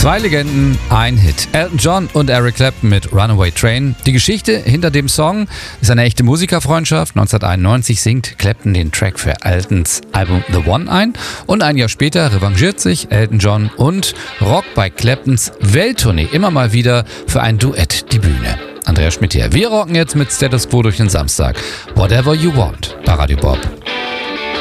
Zwei Legenden, ein Hit. Elton John und Eric Clapton mit Runaway Train. Die Geschichte hinter dem Song ist eine echte Musikerfreundschaft. 1991 singt Clapton den Track für Eltons Album The One ein und ein Jahr später revanchiert sich Elton John und rockt bei Claptons Welttournee immer mal wieder für ein Duett die Bühne. Andreas Schmidt hier. Wir rocken jetzt mit Status Quo durch den Samstag. Whatever You Want bei Radio Bob.